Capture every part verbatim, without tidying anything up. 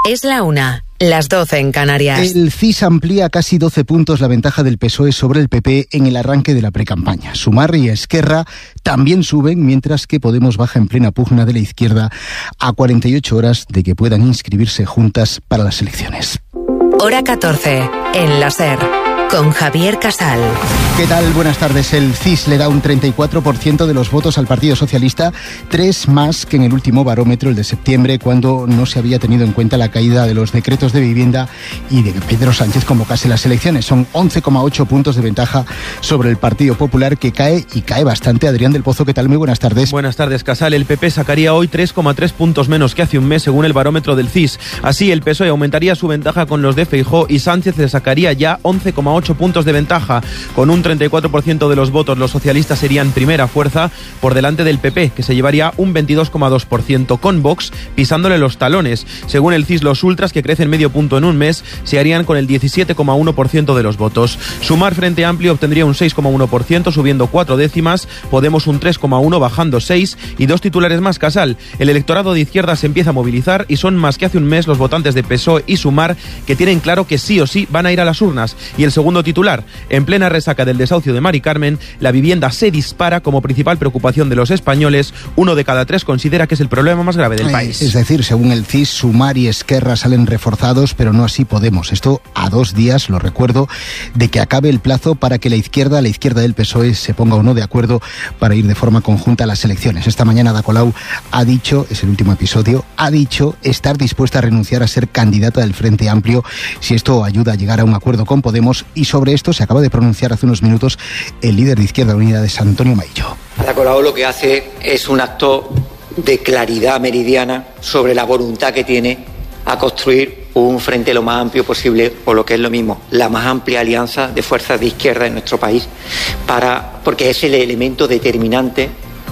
Es la una, las doce en Canarias. El C I S amplía casi doce puntos la ventaja del P S O E sobre el P P en el arranque de la precampaña. Sumar y Esquerra también suben, mientras que Podemos baja en plena pugna de la izquierda a cuarenta y ocho horas de que puedan inscribirse juntas para las elecciones. Hora catorce, en la SER, con Javier Casal. ¿Qué tal? Buenas tardes. El C I S le da un treinta y cuatro por ciento de los votos al Partido Socialista, tres más que en el último barómetro, el de septiembre, cuando no se había tenido en cuenta la caída de los decretos de vivienda y de que Pedro Sánchez convocase las elecciones. Son once coma ocho puntos de ventaja sobre el Partido Popular, que cae y cae bastante. Adrián del Pozo, ¿qué tal? Muy buenas tardes. Buenas tardes, Casal. El P P sacaría hoy tres coma tres puntos menos que hace un mes, según el barómetro del C I S. Así, el P S O E aumentaría su ventaja con los de Feijóo y Sánchez le sacaría ya once coma ocho puntos de ventaja. Con un treinta y cuatro por ciento de los votos, los socialistas serían primera fuerza por delante del P P, que se llevaría un veintidós coma dos por ciento, con Vox pisándole los talones. Según el C I S, los ultras, que crecen medio punto en un mes, se harían con el diecisiete coma uno por ciento de los votos. Sumar Frente Amplio obtendría un seis coma uno por ciento, subiendo cuatro décimas, Podemos un tres coma uno, bajando seis, y dos titulares más, Casal. El electorado de izquierda se empieza a movilizar y son más que hace un mes los votantes de P S O E y Sumar, que tienen claro que sí o sí van a ir a las urnas. Y el segundo titular: en plena resaca del desahucio de Mari Carmen, la vivienda se dispara como principal preocupación de los españoles. Uno de cada tres considera que es el problema más grave del país. Es decir, según el C I S, Sumar y Esquerra salen reforzados, pero no así Podemos. Esto a dos días, lo recuerdo, de que acabe el plazo para que la izquierda, la izquierda del P S O E, se ponga o no de acuerdo para ir de forma conjunta a las elecciones. Esta mañana Ada Colau ha dicho, es el último episodio, ha dicho estar dispuesta a renunciar a ser candidata del Frente Amplio si esto ayuda a llegar a un acuerdo con Podemos, y sobre esto se acaba de pronunciar hace unos minutos el líder de Izquierda Unida, de Antonio Maillo. Ada Colau lo que hace es un acto de claridad meridiana sobre la voluntad que tiene a construir un frente lo más amplio posible, o lo que es lo mismo, la más amplia alianza de fuerzas de izquierda en nuestro país, para, porque es el elemento determinante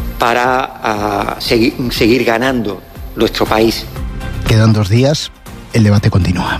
para uh, seguir, seguir ganando nuestro país. Quedan dos días, el debate continúa.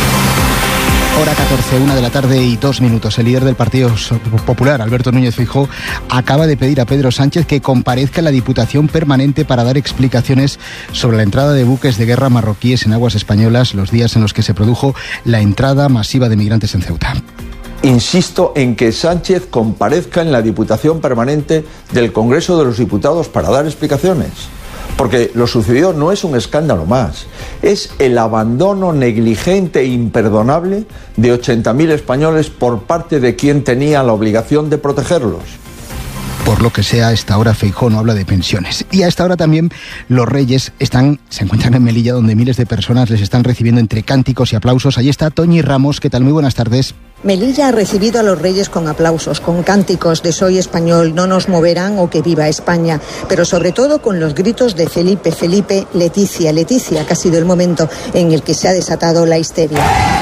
Hora catorce, una de la tarde y dos minutos. El líder del Partido Popular, Alberto Núñez Feijóo, acaba de pedir a Pedro Sánchez que comparezca en la Diputación Permanente para dar explicaciones sobre la entrada de buques de guerra marroquíes en aguas españolas, los días en los que se produjo la entrada masiva de migrantes en Ceuta. Insisto en que Sánchez comparezca en la Diputación Permanente del Congreso de los Diputados para dar explicaciones. Porque lo sucedido no es un escándalo más, es el abandono negligente e imperdonable de ochenta mil españoles por parte de quien tenía la obligación de protegerlos. Por lo que sea, a esta hora Feijóo no habla de pensiones. Y a esta hora también los Reyes están, se encuentran en Melilla, donde miles de personas les están recibiendo entre cánticos y aplausos. Allí está Toñi Ramos. ¿Qué tal? Muy buenas tardes. Melilla ha recibido a los Reyes con aplausos, con cánticos de "Soy español, no nos moverán" o "Que viva España", pero sobre todo con los gritos de Felipe, Felipe, Leticia, Leticia, que ha sido el momento en el que se ha desatado la histeria.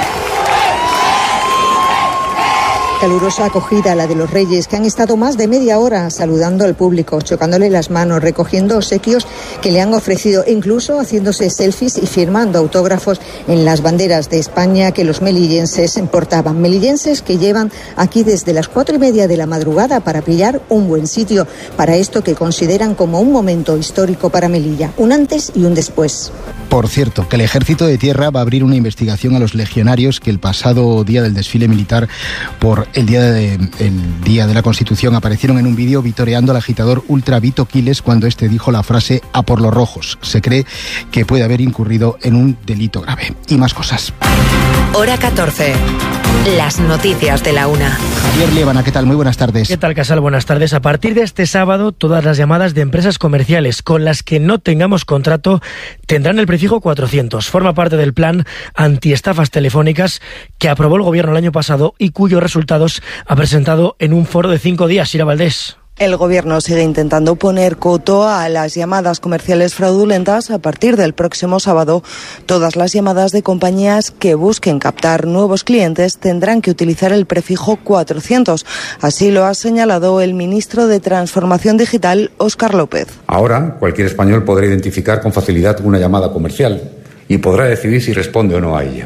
Calurosa acogida la de los Reyes, que han estado más de media hora saludando al público, chocándole las manos, recogiendo obsequios que le han ofrecido, incluso haciéndose selfies y firmando autógrafos en las banderas de España que los melillenses portaban. Melillenses que llevan aquí desde las cuatro y media de la madrugada para pillar un buen sitio para esto que consideran como un momento histórico para Melilla, un antes y un después. Por cierto, que el Ejército de Tierra va a abrir una investigación a los legionarios que el pasado día del desfile militar por el día de, el día de la Constitución aparecieron en un vídeo vitoreando al agitador ultra Vito Quiles cuando este dijo la frase "a por los rojos". Se cree que puede haber incurrido en un delito grave. Y más cosas. Hora catorce. Las noticias de la una. Javier Liébana, ¿qué tal? Muy buenas tardes. ¿Qué tal, Casal? Buenas tardes. A partir de este sábado, todas las llamadas de empresas comerciales con las que no tengamos contrato tendrán el prefijo cuatrocientos. Forma parte del plan antiestafas telefónicas que aprobó el Gobierno el año pasado y cuyos resultados ha presentado en un foro de cinco días. Ira Valdés. El Gobierno sigue intentando poner coto a las llamadas comerciales fraudulentas. A partir del próximo sábado, todas las llamadas de compañías que busquen captar nuevos clientes tendrán que utilizar el prefijo cuatrocientos. Así lo ha señalado el ministro de Transformación Digital, Óscar López. Ahora, cualquier español podrá identificar con facilidad una llamada comercial y podrá decidir si responde o no a ella.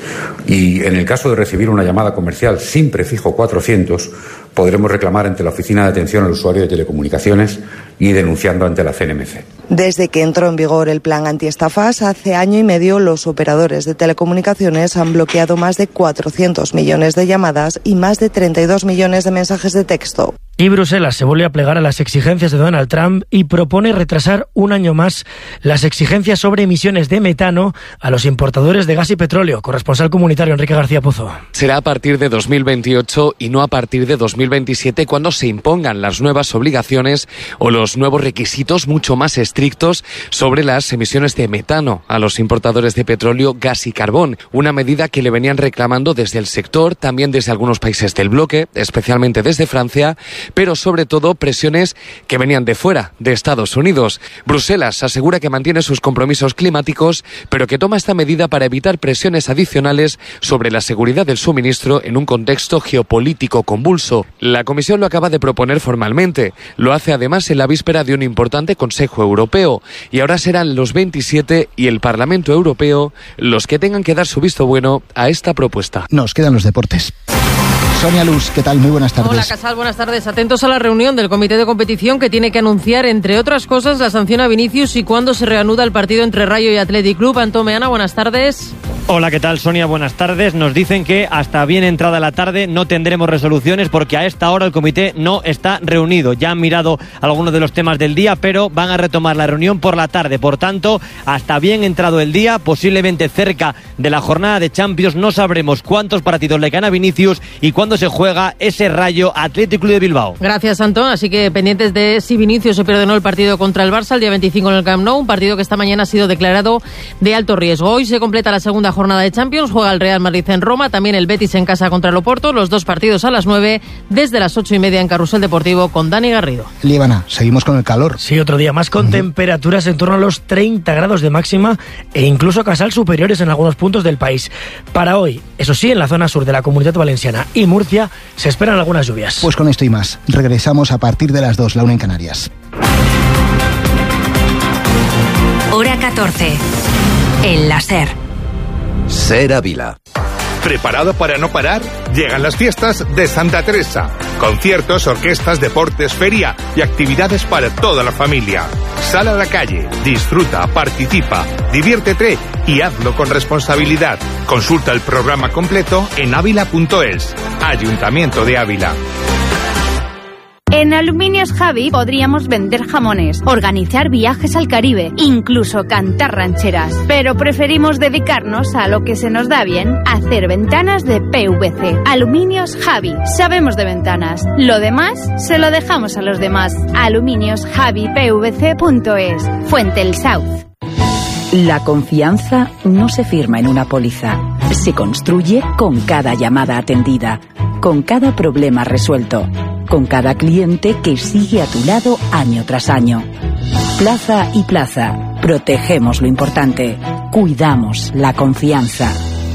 Y en el caso de recibir una llamada comercial sin prefijo cuatrocientos, podremos reclamar ante la Oficina de Atención al Usuario de Telecomunicaciones y denunciando ante la C N M C. Desde que entró en vigor el plan antiestafas, hace año y medio los operadores de telecomunicaciones han bloqueado más de cuatrocientos millones de llamadas y más de treinta y dos millones de mensajes de texto. Y Bruselas se vuelve a plegar a las exigencias de Donald Trump y propone retrasar un año más las exigencias sobre emisiones de metano a los importadores de gas y petróleo. Corresponsal comunitario Enrique García Pozo. Será a partir de dos mil veintiocho y no a partir de dos mil veintisiete cuando se impongan las nuevas obligaciones o los nuevos requisitos mucho más estrictos sobre las emisiones de metano a los importadores de petróleo, gas y carbón. Una medida que le venían reclamando desde el sector, también desde algunos países del bloque, especialmente desde Francia, pero sobre todo presiones que venían de fuera, de Estados Unidos. Bruselas asegura que mantiene sus compromisos climáticos, pero que toma esta medida para evitar presiones adicionales sobre la seguridad del suministro en un contexto geopolítico convulso. La Comisión lo acaba de proponer formalmente. Lo hace además en la víspera de un importante Consejo Europeo. Y ahora serán los veintisiete y el Parlamento Europeo los que tengan que dar su visto bueno a esta propuesta. Nos quedan los deportes. Sonia Luz, ¿qué tal? Muy buenas tardes. Hola, Casal, buenas tardes. Atentos a la reunión del Comité de Competición que tiene que anunciar, entre otras cosas, la sanción a Vinicius y cuándo se reanuda el partido entre Rayo y Athletic Club. Antón Meana, buenas tardes. Hola, ¿qué tal, Sonia? Buenas tardes. Nos dicen que hasta bien entrada la tarde no tendremos resoluciones porque a esta hora el comité no está reunido. Ya han mirado algunos de los temas del día, pero van a retomar la reunión por la tarde. Por tanto, hasta bien entrado el día, posiblemente cerca de la jornada de Champions, no sabremos cuántos partidos le quedan a Vinicius y cuándo se juega ese Rayo Athletic Club de Bilbao. Gracias, Antón. Así que pendientes de si Vinicius se pierde o no el partido contra el Barça el día veinticinco en el Camp Nou, un partido que esta mañana ha sido declarado de alto riesgo. Hoy se completa la segunda jornada de Champions, juega el Real Madrid en Roma, también el Betis en casa contra el Oporto, los dos partidos a las nueve, desde las ocho y media en Carrusel Deportivo con Dani Garrido. Líbana, seguimos con el calor. Sí, otro día más con uh-huh. temperaturas en torno a los treinta grados de máxima e incluso Casal superiores en algunos puntos del país. Para hoy, eso sí, en la zona sur de la Comunidad Valenciana y Murcia se esperan algunas lluvias. Pues con esto y más, regresamos a partir de las dos, la una en Canarias. Hora catorce, en la SER. SER Ávila. ¿Preparado para no parar? Llegan las fiestas de Santa Teresa. Conciertos, orquestas, deportes, feria y actividades para toda la familia. Sal a la calle, disfruta, participa, diviértete y hazlo con responsabilidad. Consulta el programa completo en ávila punto es. Ayuntamiento de Ávila. En Aluminios Javi podríamos vender jamones, organizar viajes al Caribe, incluso cantar rancheras. Pero preferimos dedicarnos a lo que se nos da bien, hacer ventanas de P V C. Aluminios Javi, sabemos de ventanas. Lo demás, se lo dejamos a los demás. aluminios javi p v c punto es. Fuente El South. La confianza no se firma en una póliza. Se construye con cada llamada atendida, con cada problema resuelto, con cada cliente que sigue a tu lado año tras año. Plaza y Plaza. Protegemos lo importante. Cuidamos la confianza.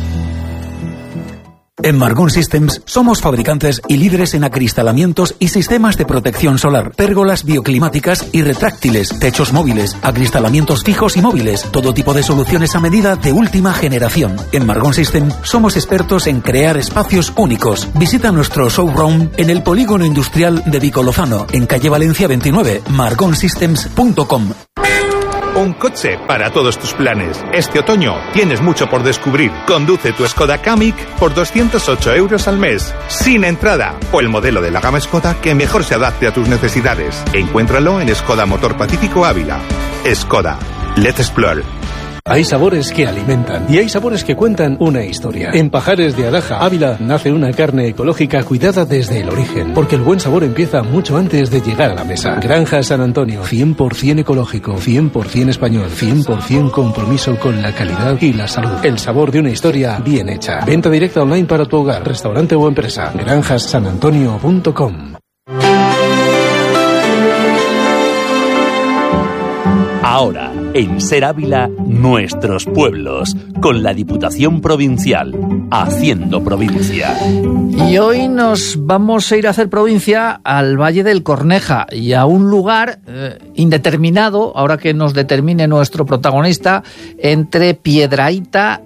En Margón Systems somos fabricantes y líderes en acristalamientos y sistemas de protección solar, pérgolas bioclimáticas y retráctiles, techos móviles, acristalamientos fijos y móviles, todo tipo de soluciones a medida de última generación. En Margón Systems somos expertos en crear espacios únicos. Visita nuestro showroom en el Polígono Industrial de Vicolozano, en calle Valencia veintinueve, margon systems punto com. Un coche para todos tus planes. Este otoño tienes mucho por descubrir. Conduce tu Skoda Kamiq por doscientos ocho euros al mes, sin entrada, o el modelo de la gama Skoda que mejor se adapte a tus necesidades. Encuéntralo en Skoda Motor Pacífico Ávila. Skoda. Let's explore. Hay sabores que alimentan y hay sabores que cuentan una historia. En Pajares de Adaja, Ávila, nace una carne ecológica cuidada desde el origen, porque el buen sabor empieza mucho antes de llegar a la mesa. Granja San Antonio, cien por ciento ecológico, cien por ciento español, cien por ciento compromiso con la calidad y la salud. El sabor de una historia bien hecha. Venta directa online para tu hogar, restaurante o empresa. granjas san antonio punto com. Ahora, En Ser Ávila, nuestros pueblos, con la Diputación Provincial, haciendo provincia. Y hoy nos vamos a ir a hacer provincia al Valle del Corneja y a un lugar eh, indeterminado, ahora que nos determine nuestro protagonista, entre Piedrahita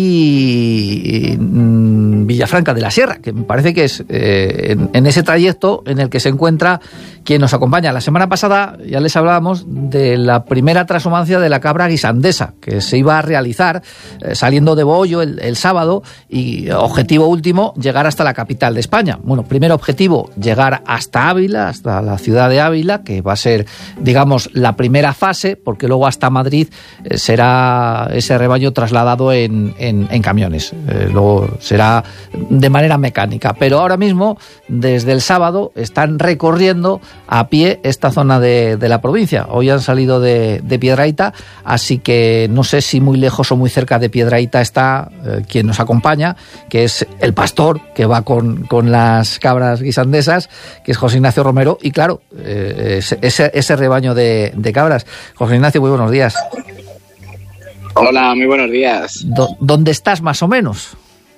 y, y mm, Villafranca de la Sierra, que me parece que es eh, en, en ese trayecto en el que se encuentra quien nos acompaña. La semana pasada ya les hablábamos de la primera transhumancia de la cabra guisandesa, que se iba a realizar eh, saliendo de Bohóllo el, el sábado, y objetivo último, llegar hasta la capital de España. Bueno, primer objetivo, llegar hasta Ávila, hasta la ciudad de Ávila, que va a ser, digamos, la primera fase, porque luego hasta Madrid eh, será ese rebaño trasladado en, en, en camiones. Eh, luego será de manera mecánica. Pero ahora mismo, desde el sábado, están recorriendo a pie esta zona de, de la provincia. Hoy han salido de, de Piedrahita, así que no sé si muy lejos o muy cerca de Piedrahita está eh, quien nos acompaña, que es el pastor que va con, con las cabras guisandesas, que es José Ignacio Romero, y claro, eh, ese, ese rebaño de, de cabras. José Ignacio, muy buenos días. Hola, muy buenos días. Do, ¿Dónde estás más o menos?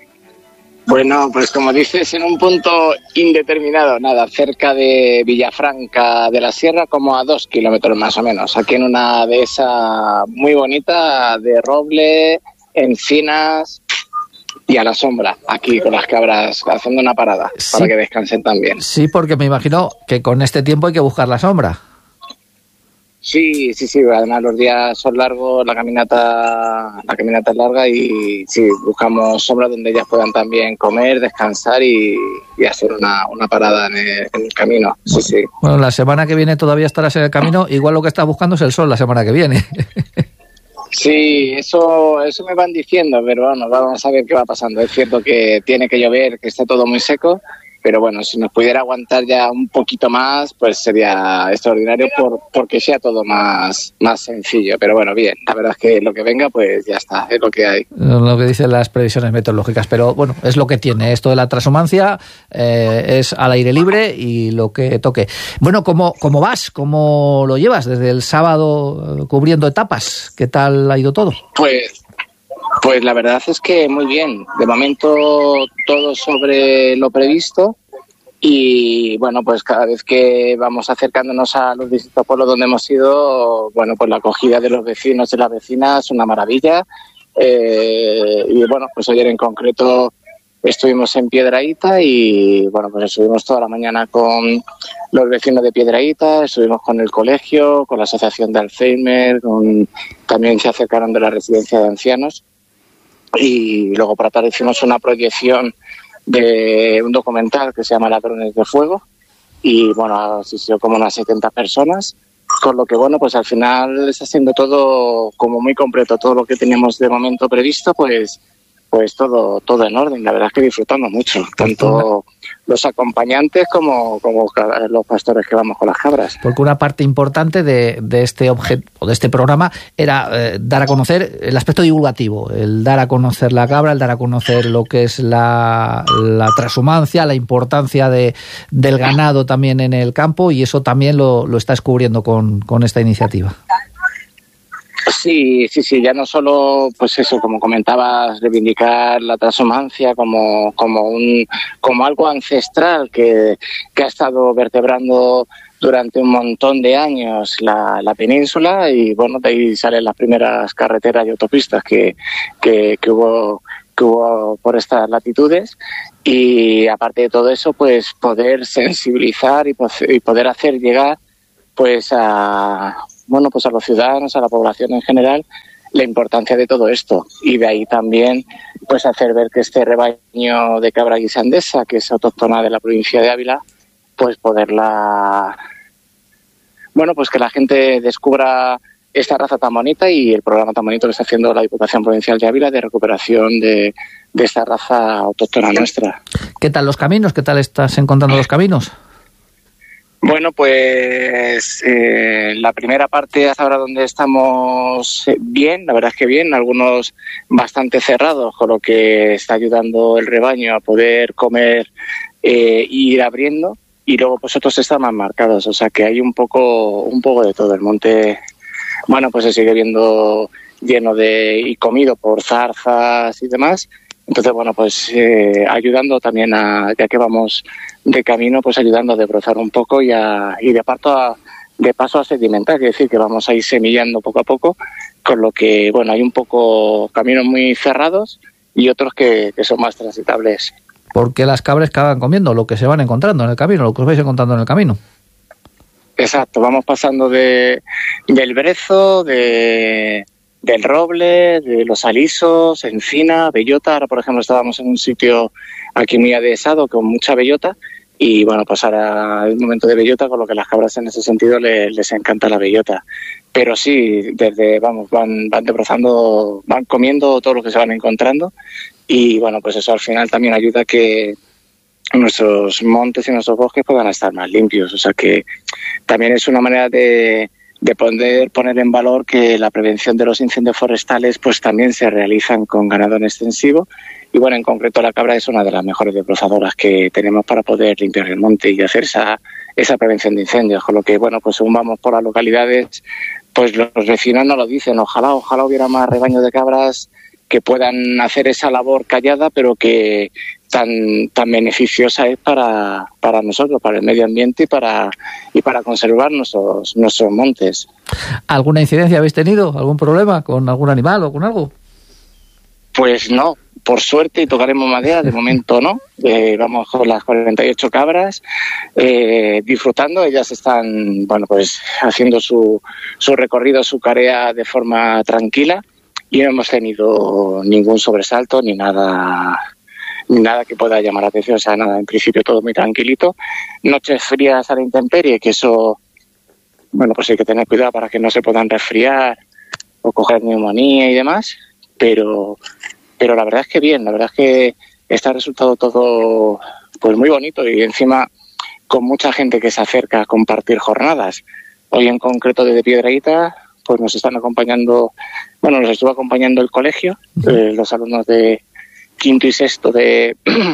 Bueno, pues como dices, en un punto indeterminado, nada, cerca de Villafranca de la Sierra, como a dos kilómetros más o menos, aquí en una dehesa muy bonita de roble, encinas y a la sombra, aquí con las cabras haciendo una parada, sí, para que descansen también. Sí, porque me imagino que con este tiempo hay que buscar la sombra. Sí, sí, sí, además los días son largos, la caminata la caminata es larga y sí, buscamos sombra donde ellas puedan también comer, descansar y, y hacer una, una parada en el, en el camino. Sí, sí. Bueno, la semana que viene todavía estarás en el camino, igual lo que estás buscando es el sol la semana que viene. Sí, eso eso me van diciendo, pero bueno, vamos a ver qué va pasando. Es cierto que tiene que llover, que está todo muy seco, pero bueno, si nos pudiera aguantar ya un poquito más, pues sería extraordinario por porque sea todo más, más sencillo. Pero bueno, bien, la verdad es que lo que venga, pues ya está, es lo que hay. Lo que dicen las previsiones meteorológicas, pero bueno, es lo que tiene. Esto de la transhumancia eh, es al aire libre y lo que toque. Bueno, ¿cómo, cómo vas? ¿Cómo lo llevas desde el sábado cubriendo etapas? ¿Qué tal ha ido todo? Pues... Pues la verdad es que muy bien. De momento todo sobre lo previsto y bueno, pues cada vez que vamos acercándonos a los distintos pueblos donde hemos ido, bueno, pues la acogida de los vecinos y las vecinas es una maravilla. Eh, y bueno, pues ayer en concreto estuvimos en Piedrahita y bueno, pues estuvimos toda la mañana con los vecinos de Piedrahita, estuvimos con el colegio, con la asociación de Alzheimer, con, también se acercaron de la residencia de ancianos. Y luego por la tarde hicimos una proyección de un documental que se llama Ladrones de Fuego y bueno, asistió como unas setenta personas, con lo que bueno, pues al final está siendo todo como muy completo, todo lo que teníamos de momento previsto, pues pues todo todo en orden. La verdad es que disfrutamos mucho, tanto los acompañantes como, como los pastores que vamos con las cabras. Porque una parte importante de, de este objeto, de este programa, era eh, dar a conocer el aspecto divulgativo, el dar a conocer la cabra, el dar a conocer lo que es la, la transhumancia, la importancia de, del ganado también en el campo, y eso también lo, lo estás cubriendo con, con esta iniciativa. Sí, sí, sí, ya no solo, pues eso, como comentabas, reivindicar la transhumancia como, como un, como algo ancestral que, que ha estado vertebrando durante un montón de años la, la península, y bueno, de ahí salen las primeras carreteras y autopistas que, que, que hubo, que hubo por estas latitudes, y aparte de todo eso, pues poder sensibilizar y, y poder hacer llegar, pues a bueno, pues a los ciudadanos, a la población en general, la importancia de todo esto. Y de ahí también, pues hacer ver que este rebaño de cabra guisandesa, que es autóctona de la provincia de Ávila, pues poderla... Bueno, pues que la gente descubra esta raza tan bonita y el programa tan bonito que está haciendo la Diputación Provincial de Ávila de recuperación de, de esta raza autóctona nuestra. ¿Qué tal los caminos? ¿Qué tal estás encontrando los caminos? Bueno, pues eh, la primera parte hasta ahora donde estamos bien, la verdad es que bien, algunos bastante cerrados, con lo que está ayudando el rebaño a poder comer e eh, ir abriendo, y luego pues otros están más marcados, o sea que hay un poco un poco de todo. El monte bueno, pues se sigue viendo lleno de y comido por zarzas y demás. Entonces, bueno, pues eh, ayudando también a, ya que vamos de camino, pues ayudando a desbrozar un poco y, a, y de, parto a, de paso a sedimentar, es decir, que vamos a ir semillando poco a poco, con lo que, bueno, hay un poco caminos muy cerrados y otros que, que son más transitables. Porque las cabras que van comiendo lo que se van encontrando en el camino, lo que os vais encontrando en el camino. Exacto, vamos pasando de del brezo, de del roble, de los alisos, encina, bellota. Ahora, por ejemplo, estábamos en un sitio aquí muy adhesado con mucha bellota y, bueno, pues ahora es el momento de bellota, con lo que las cabras en ese sentido les, les encanta la bellota. Pero sí, desde, vamos, van, van desbrozando, van comiendo todo lo que se van encontrando y, bueno, pues eso al final también ayuda a que nuestros montes y nuestros bosques puedan estar más limpios. O sea que también es una manera de... de poder poner en valor que la prevención de los incendios forestales pues también se realizan con ganado en extensivo y, bueno, en concreto la cabra es una de las mejores desbrozadoras que tenemos para poder limpiar el monte y hacer esa, esa prevención de incendios, con lo que, bueno, pues según vamos por las localidades, pues los vecinos nos lo dicen, ojalá, ojalá hubiera más rebaños de cabras que puedan hacer esa labor callada, pero que tan tan beneficiosa es para, para nosotros, para el medio ambiente y para y para conservar nuestros nuestros montes. ¿Alguna incidencia habéis tenido? ¿Algún problema con algún animal o con algo? Pues no, por suerte, y tocaremos madera, de momento no. Eh, vamos con las cuarenta y ocho cabras eh, disfrutando. Ellas están, bueno, pues haciendo su, su recorrido, su carea de forma tranquila y no hemos tenido ningún sobresalto ni nada ni nada que pueda llamar la atención. O sea, nada, en principio todo muy tranquilito. Noches frías a la intemperie, que eso, bueno, pues hay que tener cuidado para que no se puedan resfriar o coger neumonía y demás, pero pero la verdad es que bien, la verdad es que está resultado todo pues muy bonito y encima con mucha gente que se acerca a compartir jornadas. Hoy en concreto desde Piedrahíta pues nos están acompañando, bueno, nos estuvo acompañando el colegio, eh, los alumnos de quinto y sexto de,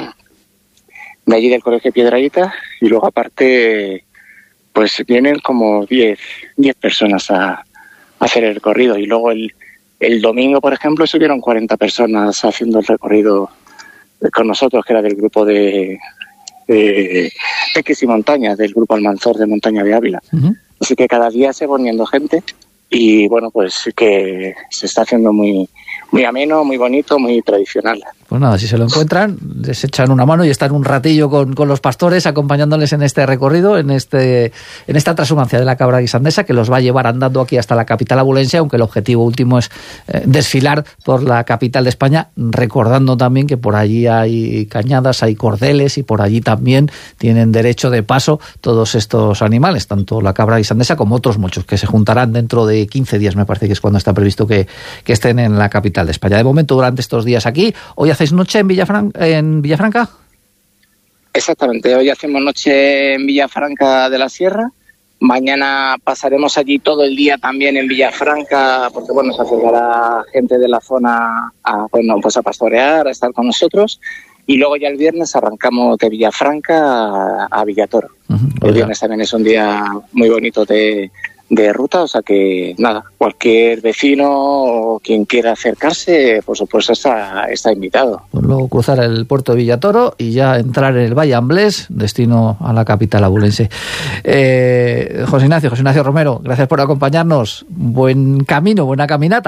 de allí del colegio de Piedrahíta, y luego aparte pues vienen como diez personas a, a hacer el recorrido, y luego el, el domingo, por ejemplo, subieron cuarenta personas haciendo el recorrido con nosotros, que era del grupo de, de Peques y Montañas, del grupo Almanzor de Montaña de Ávila. Uh-huh. Así que cada día se va uniendo gente y, bueno, pues que se está haciendo muy muy ameno, muy bonito, muy tradicional. Pues nada, si se lo encuentran, les echan una mano y están un ratillo con, con los pastores acompañándoles en este recorrido, en este en esta transhumancia de la cabra guisandesa, que los va a llevar andando aquí hasta la capital abulense, aunque el objetivo último es eh, desfilar por la capital de España, recordando también que por allí hay cañadas, hay cordeles, y por allí también tienen derecho de paso todos estos animales, tanto la cabra guisandesa como otros muchos, que se juntarán dentro de quince días, me parece que es cuando está previsto que, que estén en la capital de España. De momento, durante estos días aquí, hoy hacéis noche en Villafran- en Villafranca. Exactamente, hoy hacemos noche en Villafranca de la Sierra. Mañana pasaremos allí todo el día también en Villafranca, porque bueno, se acercará gente de la zona a, bueno, pues a pastorear, a estar con nosotros. Y luego ya el viernes arrancamos de Villafranca a, a Villatoro. Uh-huh. El viernes también es un día muy bonito de de ruta, o sea que nada, cualquier vecino o quien quiera acercarse, por supuesto está, está invitado. Pues luego cruzar el puerto de Villatoro y ya entrar en el Valle Amblés, destino a la capital abulense. Eh, José Ignacio, José Ignacio Romero, gracias por acompañarnos. Buen camino, buena caminata.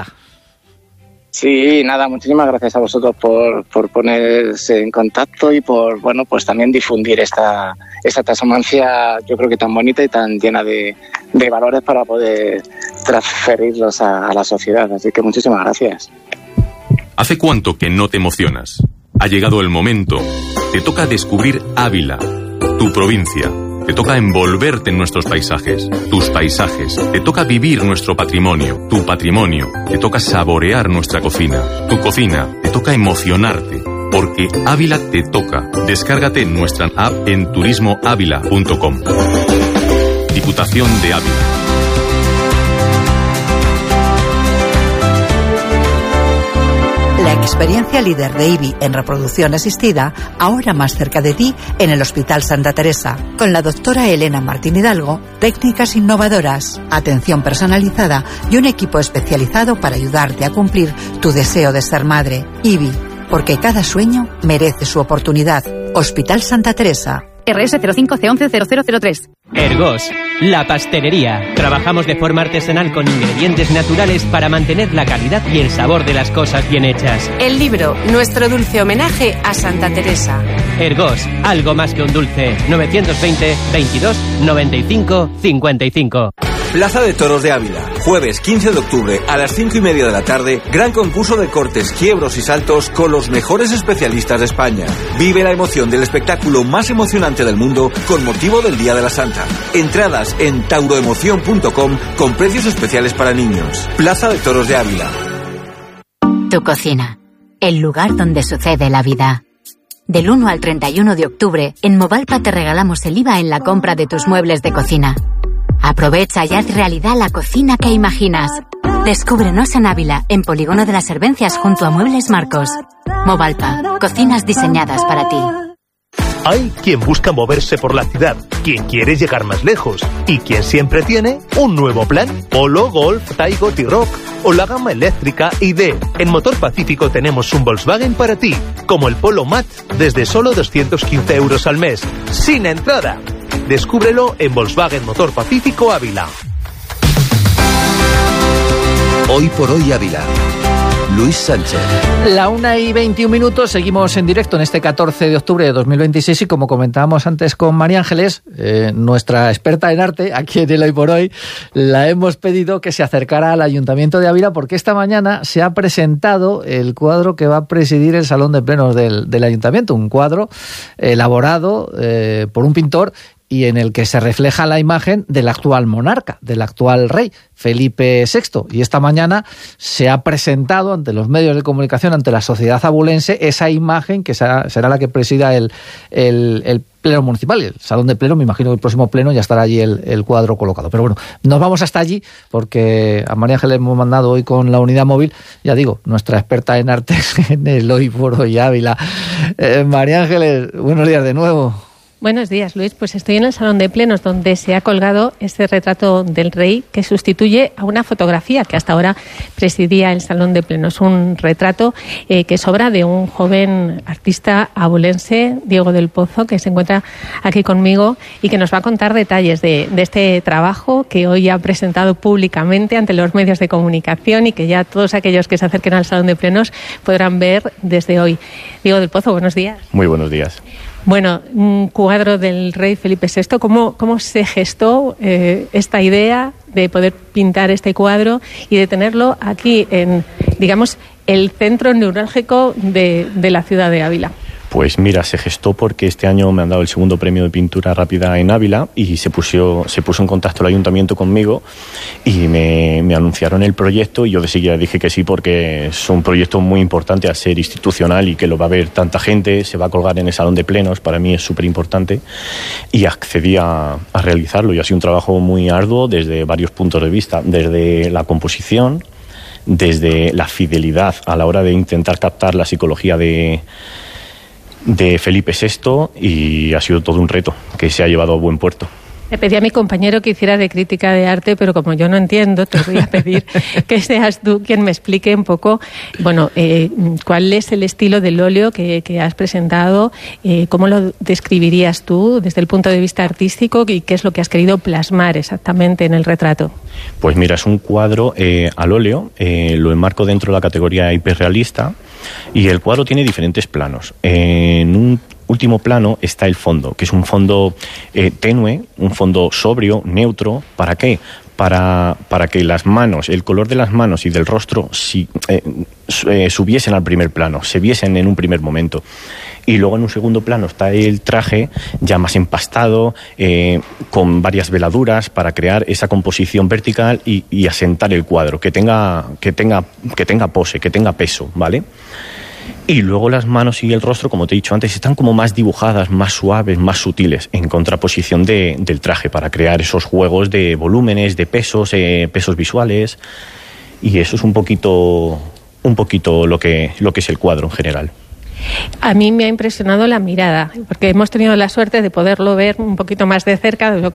Sí, nada, muchísimas gracias a vosotros por, por ponerse en contacto y por, bueno, pues también difundir esta, esta transhumancia, yo creo que tan bonita y tan llena de, de valores para poder transferirlos a, a la sociedad. Así que muchísimas gracias. ¿Hace cuánto que no te emocionas? Ha llegado el momento. Te toca descubrir Ávila, tu provincia. Te toca envolverte en nuestros paisajes, tus paisajes. Te toca vivir nuestro patrimonio, tu patrimonio. Te toca saborear nuestra cocina, tu cocina. Te toca emocionarte, porque Ávila te toca. Descárgate nuestra app en turismo ávila punto com. Diputación de Ávila. La experiencia líder de I B I en reproducción asistida, ahora más cerca de ti en el Hospital Santa Teresa. Con la doctora Elena Martín Hidalgo, técnicas innovadoras, atención personalizada y un equipo especializado para ayudarte a cumplir tu deseo de ser madre. I B I, porque cada sueño merece su oportunidad. Hospital Santa Teresa. R S cero cinco C once cero cero cero tres. Ergos, la pastelería. Trabajamos de forma artesanal con ingredientes naturales para mantener la calidad y el sabor de las cosas bien hechas. El libro, nuestro dulce homenaje a Santa Teresa. Ergos, algo más que un dulce. novecientos veinte, veintidós, noventa y cinco, cincuenta y cinco. Plaza de Toros de Ávila, jueves quince de octubre a las cinco y media de la tarde, gran concurso de cortes, quiebros y saltos con los mejores especialistas de España. Vive la emoción del espectáculo más emocionante del mundo con motivo del Día de la Santa. Entradas en tauroemoción punto com con precios especiales para niños. Plaza de Toros de Ávila. Tu cocina, el lugar donde sucede la vida. Del uno al treinta y uno de octubre, en Movalpa te regalamos el I V A en la compra de tus muebles de cocina. Aprovecha y haz realidad la cocina que imaginas. Descúbrenos en Ávila, en Polígono de las Servencias junto a Muebles Marcos. Movalpa, cocinas diseñadas para ti. Hay quien busca moverse por la ciudad, quien quiere llegar más lejos y quien siempre tiene un nuevo plan. Polo, Golf, Taigo, T-Roc o la gama eléctrica I D. En Motor Pacífico tenemos un Volkswagen para ti, como el Polo Mat, desde solo doscientos quince euros al mes, sin entrada. Descúbrelo en Volkswagen Motor Pacífico Ávila. Hoy por hoy Ávila. Luis Sánchez. La una y veintiún minutos, seguimos en directo en este catorce de octubre de dos mil veintiséis y como comentábamos antes con María Ángeles, eh, nuestra experta en arte, aquí en el Hoy por Hoy, la hemos pedido que se acercara al Ayuntamiento de Ávila porque esta mañana se ha presentado el cuadro que va a presidir el Salón de Plenos del, del Ayuntamiento, un cuadro elaborado eh, por un pintor y en el que se refleja la imagen del actual monarca, del actual rey, Felipe sexto. Y esta mañana se ha presentado ante los medios de comunicación, ante la sociedad abulense, esa imagen que será, será la que presida el, el, el pleno municipal. El salón de pleno, me imagino que el próximo pleno ya estará allí el, el cuadro colocado. Pero bueno, nos vamos hasta allí porque a María Ángeles hemos mandado hoy con la unidad móvil, ya digo, nuestra experta en arte en el Hoy por Hoy Ávila. Eh, María Ángeles, buenos días de nuevo. Buenos días, Luis. Pues estoy en el Salón de Plenos donde se ha colgado este retrato del rey que sustituye a una fotografía que hasta ahora presidía el Salón de Plenos. Un retrato eh, que es obra de un joven artista abulense, Diego del Pozo, que se encuentra aquí conmigo y que nos va a contar detalles de, de este trabajo que hoy ha presentado públicamente ante los medios de comunicación y que ya todos aquellos que se acerquen al Salón de Plenos podrán ver desde hoy. Diego del Pozo, buenos días. Muy buenos días. Bueno, un cuadro del rey Felipe sexto. ¿Cómo, cómo se gestó eh, esta idea de poder pintar este cuadro y de tenerlo aquí en, digamos, el centro neurálgico de, de la ciudad de Ávila? Pues mira, se gestó porque este año me han dado el segundo premio de pintura rápida en Ávila y se puso, se puso en contacto el ayuntamiento conmigo y me, me anunciaron el proyecto y yo de seguida dije que sí porque es un proyecto muy importante al ser institucional y que lo va a ver tanta gente, se va a colgar en el salón de plenos, para mí es súper importante y accedí a, a realizarlo y ha sido un trabajo muy arduo desde varios puntos de vista, desde la composición, desde la fidelidad a la hora de intentar captar la psicología de de Felipe sexto y ha sido todo un reto que se ha llevado a buen puerto. Le pedí a mi compañero que hiciera de crítica de arte, pero como yo no entiendo, te voy a pedir que seas tú quien me explique un poco, bueno, eh, cuál es el estilo del óleo que, que has presentado, eh, cómo lo describirías tú desde el punto de vista artístico y qué es lo que has querido plasmar exactamente en el retrato. Pues mira, es un cuadro eh, al óleo, eh, lo enmarco dentro de la categoría hiperrealista y el cuadro tiene diferentes planos. Eh, en un último plano está el fondo, que es un fondo eh, tenue, un fondo sobrio, neutro. ¿Para qué? Para, para que las manos, el color de las manos y del rostro si, eh, eh, subiesen al primer plano, se viesen en un primer momento. Y luego en un segundo plano está el traje ya más empastado, eh, con varias veladuras para crear esa composición vertical y, y asentar el cuadro, que tenga, que tenga, que tenga pose, que tenga peso, ¿vale? Y luego las manos y el rostro, como te he dicho antes, están como más dibujadas, más suaves, más sutiles, en contraposición de, del traje, para crear esos juegos de volúmenes, de pesos, eh, pesos visuales. Y eso es un poquito un poquito lo que, lo que es el cuadro en general. A mí me ha impresionado la mirada, porque hemos tenido la suerte de poderlo ver un poquito más de cerca, de lo